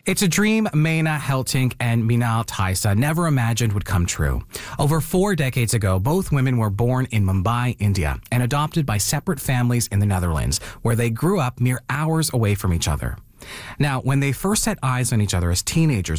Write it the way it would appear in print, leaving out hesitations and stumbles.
It's a dream Meena Heltink and Minal Taisa never imagined would come true. Over 4 decades ago, both women were born in Mumbai, India, and adopted by separate families in the Netherlands, where they grew up mere hours away from each other. Now, when they first set eyes on each other as teenagers,